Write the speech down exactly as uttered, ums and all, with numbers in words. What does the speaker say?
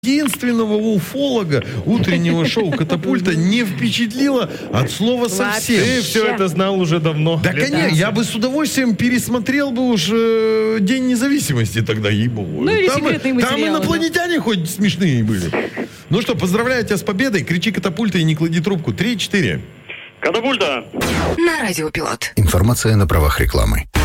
единственного уфолога утреннего шоу «Катапульта» не впечатлило от слова совсем. Ты все это знал уже давно. Да, конечно, я бы с удовольствием пересмотрел бы уж э, День независимости тогда, ей-богу. Ну или там, секретные там материалы. инопланетяне хоть смешные были. Ну что, поздравляю тебя с победой. Кричи «Катапульта» и не клади трубку. Три-четыре. Катапульта. На Радио Пилот. Информация на правах рекламы.